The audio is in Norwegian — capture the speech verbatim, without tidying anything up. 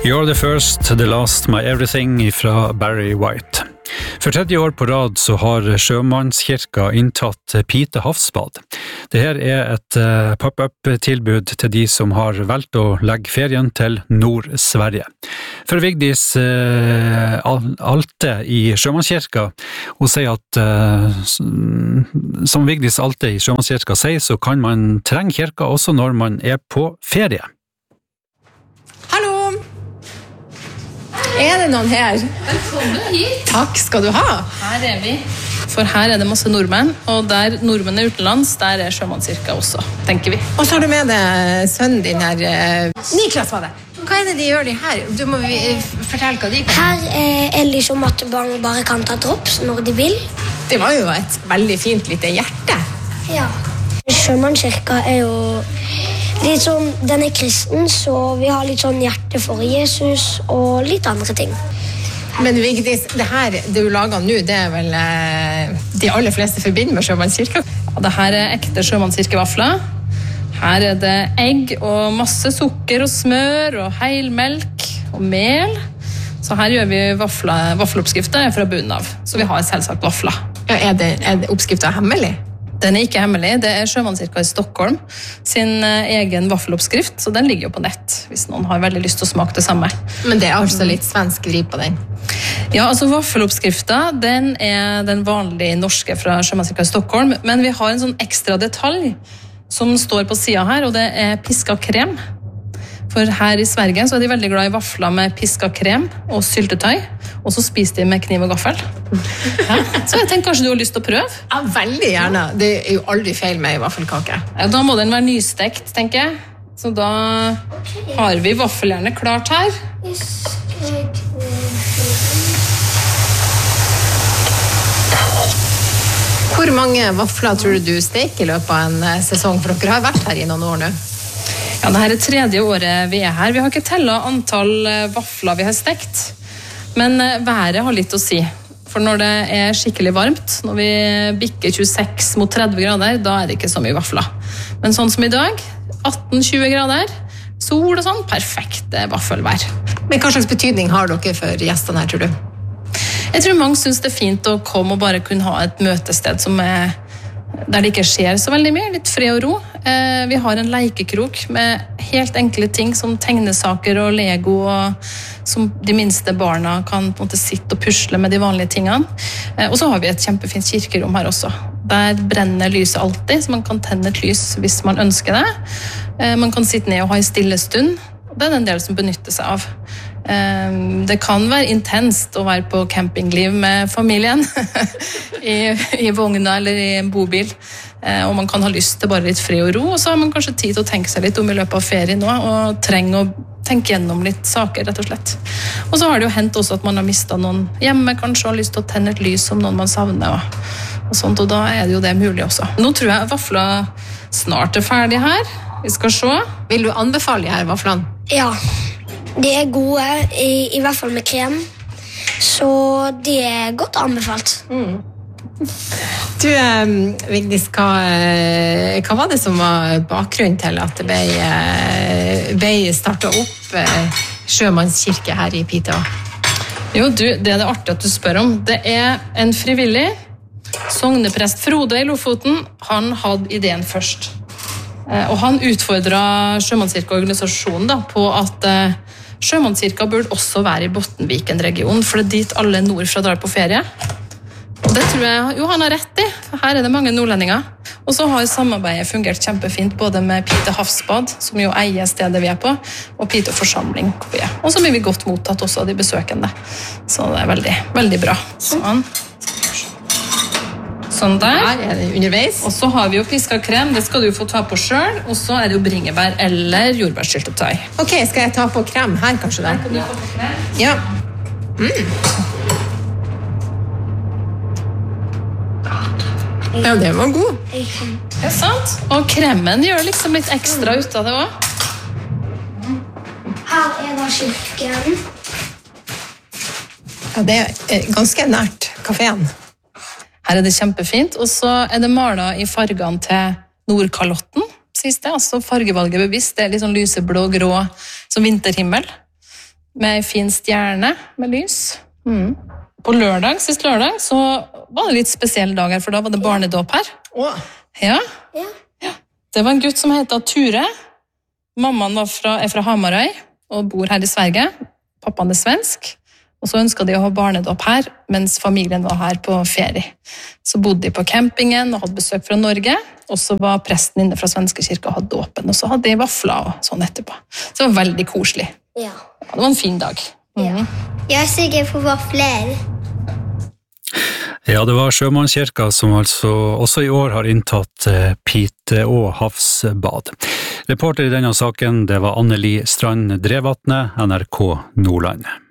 You're the first, the last, my everything fra Barry White. For tredje år på rad så har Sjømannskirka inntatt Pite havsbad. Dette er et pop-up-tilbud til de som har valgt å legge ferien til Nord-Sverige. For Vigdis Alte i Sjømannskirka, hun sier at som Vigdis Alte i Sjømannskirka sier, så kan man trenge kirka også når man er på ferie. Er det noen her? Velkommen hit. Takk skal du ha. Her er vi. For her er det masse nordmenn, og der nordmenn er utenlands, der er Sjømannskirka også, tenker vi. Og så har du med deg sønnen din her. Niklas var det. Hva er det de gjør de her? Du må fortelle hva de kan. Her er liksom at barn bare kan ta drops når de vil. Det var jo et veldig fint lite hjerte. Ja. Sjømannskirka er jo litt sånn, den er kristen, så vi har litt sånn hjerte for Jesus og litt andre ting. Men Vigdis, det her du lager nå, det er vel eh, de aller fleste forbinder med Sjømannskirka? Ja, det her er ekte Sjømannskirkevafler. Her er det egg og masse sukker og smør og heilmelk og mel. Så her gjør vi vafler, vaffeloppskrifter fra bunnen av, så vi har selvsagt vafler. Ja, er det, er det oppskriften hemmelig? Den er ikke hemmelig, det er Sjømannskirka i Stockholm sin egen vaffeloppskrift, så den ligger jo på nett, hvis noen har veldig lyst til å smake det samme. Men det er altså litt svensk driv på den? Ja, altså vaffeloppskriften, den er den vanlige norske fra Sjømannskirka i Stockholm, men vi har en sånn ekstra detalj som står på siden her, og det er piska krem. For her i Sverige så er de veldig glad i vafler med piska krem og syltetøy, og så spiser de med kniv og gaffel. Ja, så jeg tenker kanskje du har lyst til å prøve? Ja, veldig gjerne. Det er jo aldri feil med en vaffelkake. Ja, da må den være nystekt, tenker jeg. Så da har vi vaffeljernet klart her. Hvor mange vafler tror du du steker i løpet av en sesong? For dere har vært her i noen år nå. Ja, dette er tredje året vi er her. Vi har ikke tellet antall vafler vi har stekt, men været har litt å si. For når det er skikkelig varmt, når vi bikker tjueseks mot tretti grader, da er det ikke så mye vafler. Men sånn som i dag, atten til tjue grader, sol og sånn, perfekt vaffelvær. Men hva slags betydning har dere for gjestene her, tror du? Jeg tror mange synes det er fint å komme og bare kunne ha et møtested som er der det ikke skjer så veldig mye, litt fred og ro. Eh, vi har en leikekrok med helt enkle ting som tegnesaker og Lego, og som de minste barna kan på en måte sitte og pusle med de vanlige tingene. Eh, og så har vi et kjempefint kirkerom her også. Der brenner lyset alltid, så man kan tenne et lys hvis man ønsker det. Eh, man kan sitte ned og ha en stille stund. Det er en del som benytter seg av. Det kan være intenst å være på campingliv med familien I, i vogna eller i en bobil, og man kan ha lyst til bare litt fred og ro, og så har man kanskje tid til å tenke seg litt om i løpet av ferien nå, og trenger å tenke gjennom litt saker, rett og slett. Og så har det jo hendt også at man har mistet noen hjemme, kanskje har lyst til å tenne et lys som noen man savner, og, og sånt, og da er det jo det mulig også. Nå tror jeg vafler snart er ferdig her. Vi skal se. Vil du anbefale de her vaflene? Ja, de er gode, i, i hvert fall med krem, så de er godt anbefalt. Mm. Du, Vigdis, hva, hva var det som var bakgrunnen til at det ble, ble startet opp Sjømannskirke her i Piteå? Jo, du, det er det artig at du spør om. Det er en frivillig sogneprest Frode i Lofoten. Han hadde ideen først. Og han utfordret Sjømannskirkeorganisasjonen da, på at uh, Sjømannskirka burde også være i Bottenviken-regionen, for det er dit alle nordfra drar på ferie. Og det tror jeg jo han har rett i, for her er det mange nordlendinger. Og så har samarbeidet fungert kjempefint, både med Pite havsbad, som jo eier stedet vi er på, og Pite forsamling. Og så blir vi godt mottatt også av de besøkende. Så det er veldig, veldig bra. Sånn. Sånn der. Her er det underveis. Og så har vi jo piska krem, det skal du få ta på selv, og så er det jo bringebær eller jordbærsyltetøy. Ok, skal jeg ta på krem her kanskje da? Her kan du få på krem. Ja. Mm. Ja, det var god. Det er sant. Og kremen gjør liksom litt ekstra ut av det også. Her er da kirken. Ja, det er ganske nært kaféen. Her er det kjempefint, og så er det malet i fargene til Nordkalotten, sies det. Altså fargevalget bevisst, det er litt sånn lyseblå, grå, som vinterhimmel. med en fin stjerne med lys. Mm. På lørdag, sist lørdag, så var det litt spesiell dag her, for da var det barnedåp her. Åh. Ja. Ja. Ja. Det var en gutt som heter Ture. Mammaen var fra, er fra Hamarøy og bor her i Sverige. Pappaen er svensk. Og så ønsket de å ha barnedåp her, mens familien var her på ferie. Så bodde de på campingen og hadde besøk fra Norge, og så var presten inne fra Svenske kirke og hadde dåpen, og så hadde de vafler og sånn etterpå. Så det var veldig koselig. Ja. Ja, det var en fin dag. Mm. Jeg er sikker på vafler. Ja, det var Sjømannskirka som altså også i år har inntatt Pite- og havsbad. Reporter i denne saken, det var Anneli Strand Drevatne, N R K Nordland.